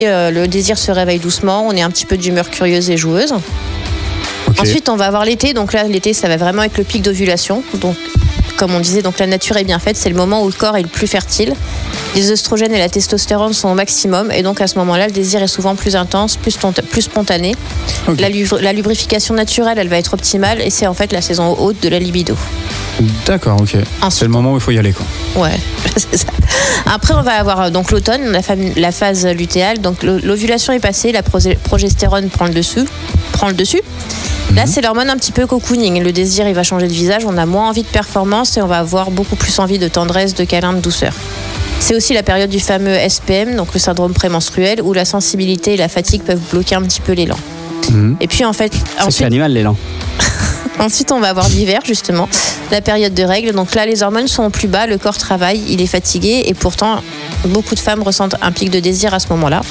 le désir se réveille doucement, on est un petit peu d'humeur curieuse et joueuse. Okay. Ensuite, on va avoir l'été. Donc là, l'été, ça va vraiment être le pic d'ovulation. Donc, comme on disait, donc la nature est bien faite. C'est le moment où le corps est le plus fertile. Les œstrogènes et la testostérone sont au maximum. Et donc, à ce moment-là, le désir est souvent plus intense, plus spontané. Okay. La lubrification naturelle, elle va être optimale. Et c'est en fait la saison haute de la libido. D'accord, ok. Ensuite, c'est le moment où il faut y aller, quoi. Ouais, c'est ça. Après, on va avoir donc l'automne, la phase lutéale. Donc l'ovulation est passée, la progestérone prend le dessus. Là, c'est l'hormone un petit peu cocooning. Le désir, il va changer de visage. On a moins envie de performance et on va avoir beaucoup plus envie de tendresse, de câlin, de douceur. C'est aussi la période du fameux SPM, donc le syndrome prémenstruel, où la sensibilité et la fatigue peuvent bloquer un petit peu l'élan. Et puis en fait, c'est animal l'élan. Ensuite, on va avoir l'hiver, justement, la période de règles. Donc là, les hormones sont au plus bas, le corps travaille, il est fatigué. Et pourtant, beaucoup de femmes ressentent un pic de désir à ce moment-là.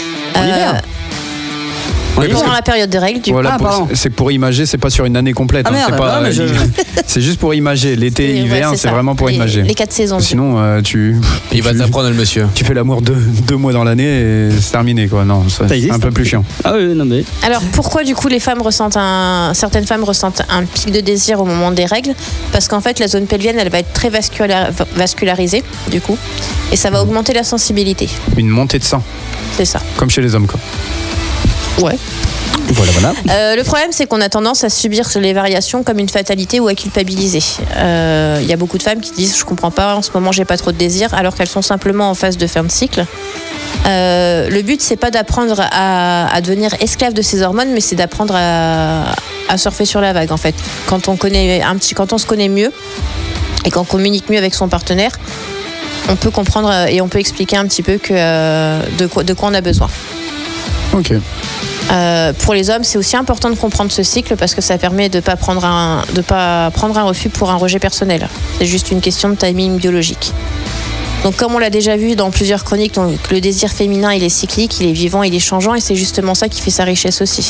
Pendant la période de règles, voilà, c'est pour imager, c'est pas sur une année complète. C'est juste pour imager. L'été, hiver, c'est vraiment pour imager. Les 4 saisons. Sinon, il va t'apprendre le monsieur. Tu fais l'amour 2 mois dans l'année et c'est terminé, quoi. Non, c'est un peu plus chiant. Ah oui, non mais. Alors pourquoi du coup certaines femmes ressentent un pic de désir au moment des règles? Parce qu'en fait, la zone pelvienne, elle va être très vascularisée, du coup, et ça va augmenter la sensibilité. Une montée de sang. C'est ça. Comme chez les hommes, quoi. Ouais. Voilà. Le problème, c'est qu'on a tendance à subir les variations comme une fatalité ou à culpabiliser. Il y a beaucoup de femmes qui disent « je comprends pas, en ce moment j'ai pas trop de désir », alors qu'elles sont simplement en phase de fin de cycle. Le but, c'est pas d'apprendre à devenir esclave de ces hormones, mais c'est d'apprendre à surfer sur la vague, en fait. Quand on se connaît mieux et qu'on communique mieux avec son partenaire, on peut comprendre et on peut expliquer un petit peu de quoi on a besoin. Ok. Pour les hommes, c'est aussi important de comprendre ce cycle parce que ça permet de pas prendre un refus pour un rejet personnel. C'est juste une question de timing biologique. Donc, comme on l'a déjà vu dans plusieurs chroniques, donc, le désir féminin, il est cyclique, il est vivant, il est changeant, et c'est justement ça qui fait sa richesse aussi.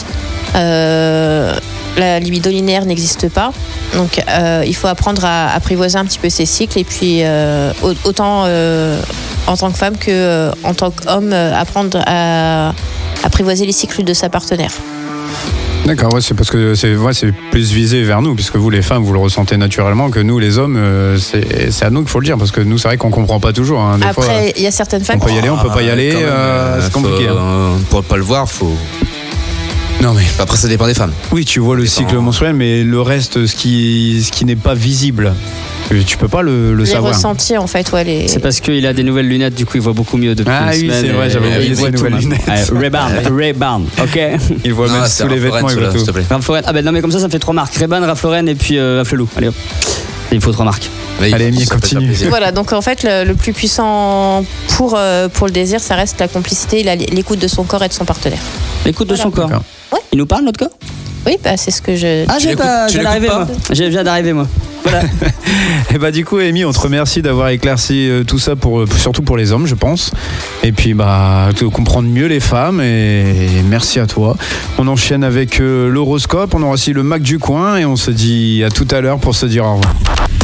La libido linéaire n'existe pas, donc il faut apprendre à apprivoiser un petit peu ces cycles, et puis autant en tant que femme que en tant qu'homme, apprendre à apprivoiser les cycles de sa partenaire. D'accord, ouais, c'est parce que c'est plus visé vers nous, puisque vous les femmes, vous le ressentez naturellement, que nous les hommes, c'est à nous qu'il faut le dire, parce que nous c'est vrai qu'on comprend pas toujours. Hein, des Après, il y a certaines femmes. On peut y aller, on peut pas y aller, c'est compliqué. Pour pas le voir, faut. Non mais après ça dépend des femmes. Oui, tu vois le cycle menstruel, mais le reste, ce qui n'est pas visible, tu peux pas le savoir. Les ressentis en fait, ouais. C'est parce qu'il a des nouvelles lunettes, du coup il voit beaucoup mieux depuis une semaine. Ah oui, c'est vrai, j'avais oublié ces nouvelles lunettes. Ray-Ban, ok. Il voit même sous les vêtements, il voit tout. Ralph Lauren. Ah ben non mais comme ça me fait 3 marques. Ray-Ban, Ralph Lauren et puis Afflelou. Allez hop. Il faut 3 marques. Allez, Amy, continue. Voilà, donc en fait le plus puissant pour le désir, ça reste la complicité, l'écoute de son corps et de son partenaire. L'écoute de son corps. Ouais. Il nous parle notre corps? Oui, bah c'est ce que je. Ah, je viens d'arriver moi. Voilà. Et bah du coup, Amy, on te remercie d'avoir éclairci tout ça surtout pour les hommes, je pense. Et puis de comprendre mieux les femmes. Et merci à toi. On enchaîne avec l'horoscope. On aura aussi le Mac du coin et on se dit à tout à l'heure pour se dire au revoir.